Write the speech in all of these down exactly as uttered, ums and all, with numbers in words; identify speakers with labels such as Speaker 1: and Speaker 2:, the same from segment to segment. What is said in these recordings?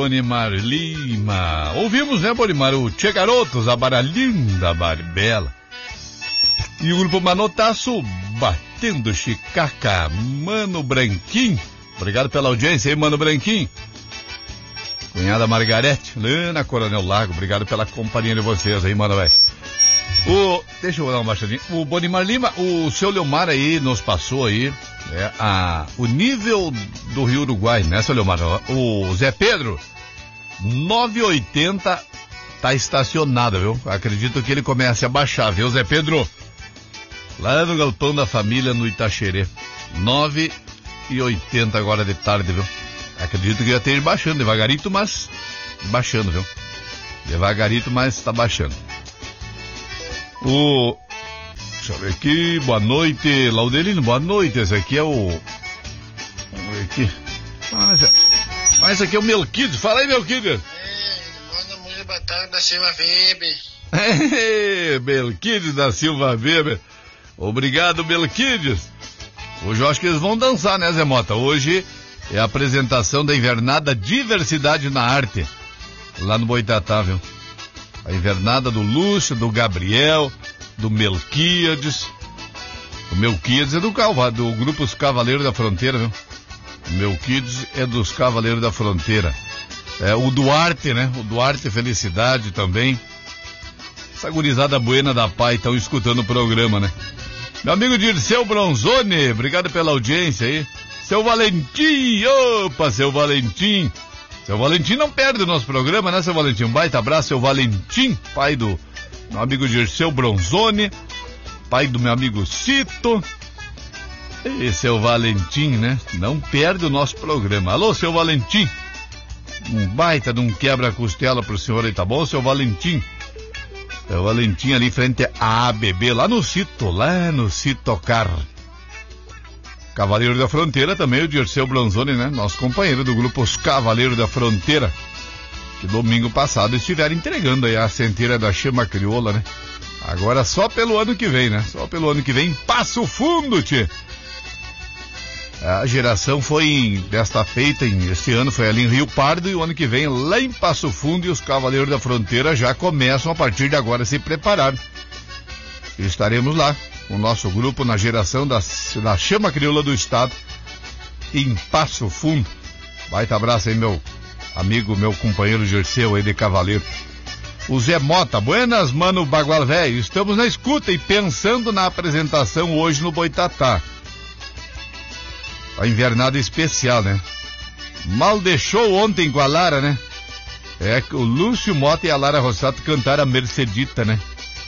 Speaker 1: Bonimar Lima. Ouvimos, né, Bonimar? O Tchê Garotos, a Baralhinda Barbela. E o grupo Manotaço batendo chicaca. Mano Branquinho. Obrigado pela audiência aí, Mano Branquinho. Cunhada Margarete, lá na Coronel Lago. Obrigado pela companhia de vocês aí, mano, velho. O, deixa eu dar uma baixadinha. O Bonimar Lima, o seu Leomar aí nos passou aí, né, a, o nível do Rio Uruguai, né, seu Leomar? O Zé Pedro, nove e oitenta tá estacionado, viu? Acredito que ele comece a baixar, viu, Zé Pedro? Lá no Galpão da Família, no Itaxerê. nove e oitenta agora de tarde, viu? Acredito que já esteja baixando, devagarito, mas baixando, viu? Devagarito, mas tá baixando. O... Deixa eu ver aqui, boa noite, Laudelino, boa noite, esse aqui é o... Vamos ver aqui. Ah, esse... ah, esse aqui é o Melquides, fala aí, Melquides.
Speaker 2: É, manda muito boa tarde da Silva Weber.
Speaker 1: É, Melquides da Silva Weber. Obrigado, Melquides. Hoje eu acho que eles vão dançar, né, Zé Mota? Hoje é a apresentação da invernada Diversidade na Arte, lá no Boitatá, viu? A invernada do Lúcio, do Gabriel, do Melquíades. O Melquíades é do, Calva, do grupo Os Cavaleiros da Fronteira, viu? O Melquíades é dos Cavaleiros da Fronteira. É, o Duarte, né? O Duarte Felicidade também. Essa gurizada buena da Pai estão escutando o programa, né? Meu amigo Dirceu Bronzoni, obrigado pela audiência aí. Seu Valentim, opa, seu Valentim. Seu Valentim não perde o nosso programa, né, seu Valentim? Um baita abraço, seu Valentim, pai do meu amigo Dirceu Bronzoni, pai do meu amigo Cito. E seu Valentim, né? Não perde o nosso programa. Alô, seu Valentim. Um baita de um quebra-costela pro senhor aí, tá bom, seu Valentim? Seu Valentim ali em frente à A B B, lá no Cito, lá no Citocar. Cavaleiro da Fronteira também, o Dirceu Bronzoni, né? Nosso companheiro do grupo Os Cavaleiros da Fronteira, que domingo passado estiveram entregando aí a centeira da Chama Crioula, né? Agora só pelo ano que vem, né? Só pelo ano que vem, Passo Fundo, tchê! A geração foi em, desta feita, em, este ano foi ali em Rio Pardo, e o ano que vem lá em Passo Fundo, e os Cavaleiros da Fronteira já começam a partir de agora a se preparar. E estaremos lá, o nosso grupo na geração da, da Chama Crioula do Estado, em Passo Fundo. Baita abraço aí, meu amigo, meu companheiro Dirceu aí de Cavaleiro. O Zé Mota, buenas, mano Bagual Velho, estamos na escuta e pensando na apresentação hoje no Boitatá. A invernada especial, né? Mal deixou ontem com a Lara, né? É que o Lúcio Mota e a Lara Rossato cantaram a Mercedita, né?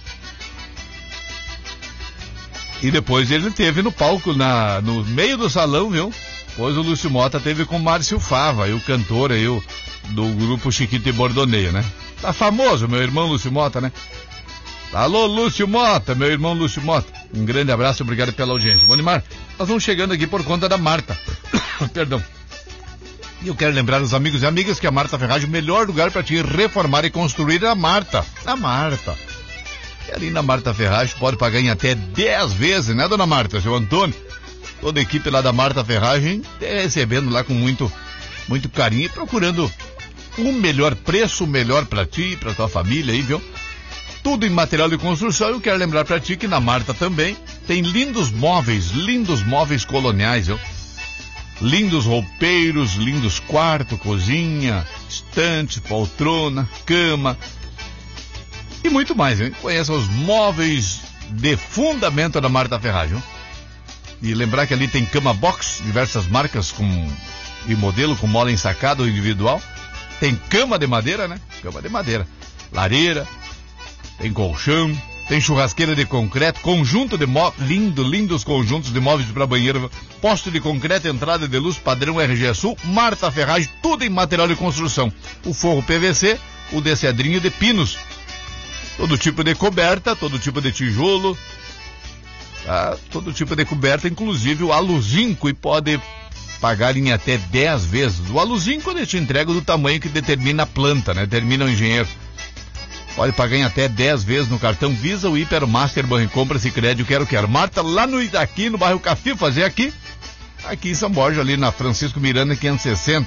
Speaker 1: E depois ele teve no palco, na, no meio do salão, viu? Depois o Lúcio Mota teve com o Márcio Fava, aí o cantor aí, o, do grupo Chiquito e Bordoneio, né? Tá famoso, meu irmão Lúcio Mota, né? Alô, Lúcio Mota, meu irmão Lúcio Mota. Um grande abraço, obrigado pela audiência. Bonimar, nós vamos chegando aqui por conta da Marta. Perdão. E eu quero lembrar os amigos e amigas que a Marta Ferragem, o melhor lugar para te reformar e construir é a Marta. A Marta. E ali na Marta Ferragem pode pagar em até dez vezes, né, dona Marta, seu Antônio? Toda a equipe lá da Marta Ferragem recebendo lá com muito, muito carinho e procurando o melhor preço, o melhor para ti e para tua família aí, viu? Tudo em material de construção. Eu quero lembrar pra ti que na Marta também tem lindos móveis, lindos móveis coloniais, viu? Lindos roupeiros, lindos quarto, cozinha, estante, poltrona, cama e muito mais, hein? Conheça os móveis de fundamento da Marta Ferragem, viu? E lembrar que ali tem cama box, diversas marcas com, e modelo com mola ensacada ou individual. Tem cama de madeira, né? Cama de madeira. Lareira. Tem colchão, tem churrasqueira de concreto, conjunto de móveis, lindo, lindos conjuntos de móveis para banheiro, posto de concreto, entrada de luz, padrão R G Sul, Marta Ferragem, tudo em material de construção. O forro P V C, o de cedrinho de pinos. Todo tipo de coberta, todo tipo de tijolo, tá? Todo tipo de coberta, inclusive o aluzinco, e pode pagar em até dez vezes. O aluzinco eu te entrego do tamanho que determina a planta, né? Determina o engenheiro. Pode pagar em até dez vezes no cartão Visa, o Hiper, Master, Banricompra, Sicredi, Quero Quero. Marta, lá no Itaqui, no bairro Cafi, fazer aqui, aqui em São Borja, ali na Francisco Miranda, quinhentos e sessenta.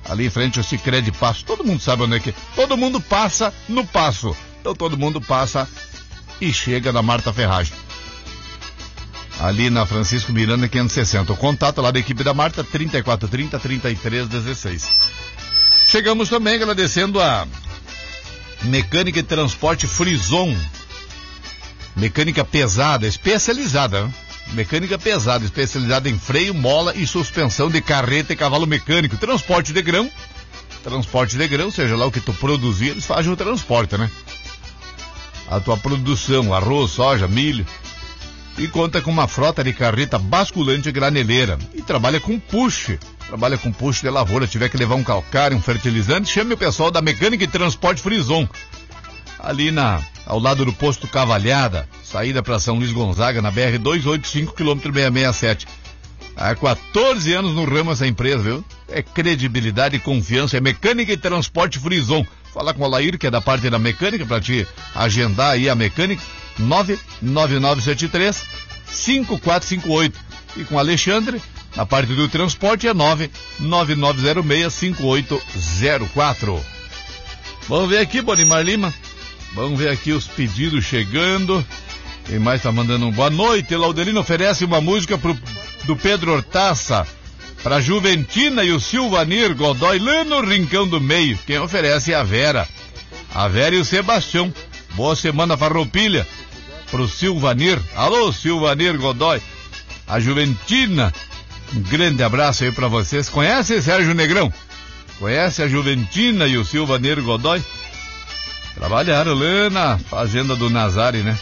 Speaker 1: ali em frente ao Sicredi Passo. Todo mundo sabe onde é que é. Todo mundo passa no Passo. Então todo mundo passa e chega na Marta Ferragem. Ali na Francisco Miranda quinhentos e sessenta. O contato lá da equipe da Marta, trinta e quatro trinta, trinta e três dezesseis. Chegamos também agradecendo a Mecânica e Transporte Frison. Mecânica pesada, especializada, né? Mecânica pesada, especializada em freio, mola e suspensão de carreta e cavalo mecânico. Transporte de grão, transporte de grão, seja lá o que tu produzir, eles fazem o transporte, né? A tua produção, arroz, soja, milho. E conta com uma frota de carreta basculante e graneleira. E trabalha com push, trabalha com push de lavoura. Tiver que levar um calcário, um fertilizante, chame o pessoal da Mecânica e Transporte Frison. Ali na, ao lado do posto Cavalhada, saída para São Luís Gonzaga, na B R duzentos e oitenta e cinco, quilômetro seiscentos e sessenta e sete. Há quatorze anos no ramo essa empresa, viu? É credibilidade e confiança, é Mecânica e Transporte Frison. Fala com o Alair, que é da parte da mecânica, para te agendar aí a mecânica, nove nove nove sete três, cinco quatro cinco oito. E com o Alexandre, na parte do transporte, é nove nove nove zero seis, cinco oito zero quatro. Vamos ver aqui, Bonimar Lima. Vamos ver aqui os pedidos chegando. Quem mais tá mandando um boa noite? Laudelino oferece uma música pro, do Pedro Hortaça pra Juventina e o Silvanir Godoy lá no Rincão do Meio. Quem oferece é a Vera. A Vera e o Sebastião. Boa semana, Farroupilha. Pro Silvanir. Alô, Silvanir Godoy. A Juventina. Um grande abraço aí pra vocês. Conhece Sérgio Negrão? Conhece a Juventina e o Silvanir Godoy? Trabalharam lá na fazenda do Nazari, né?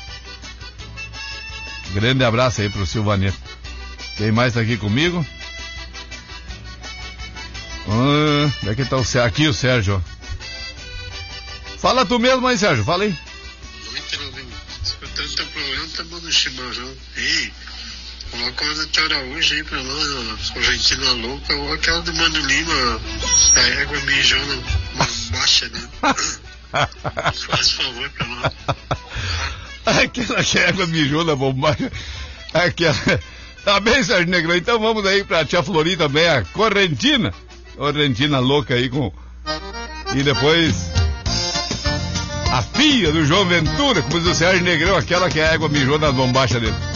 Speaker 1: Grande abraço aí pro Silvanir. Quem mais tá aqui comigo? Ah, como é que tá o Sérgio? Aqui o Sérgio. Fala tu mesmo aí, Sérgio, fala aí.
Speaker 2: Escutando teu programa, tá bom no chimarrão. Ei, coloca uma da Tia Araújo aí pra nós, a Argentina louca, ou aquela do Mano Lima, a égua mijona baixa, né? Faz favor pra nós.
Speaker 1: Aquela que é égua mijona bombacha. Aquela. Tá bem, Sérgio Negrão, então vamos aí pra Tia Flori também, a Correntina. Correntina louca aí com... E depois... A filha do João Ventura, como diz o Sérgio Negrão, aquela que é a égua mijona nas bombachas dele.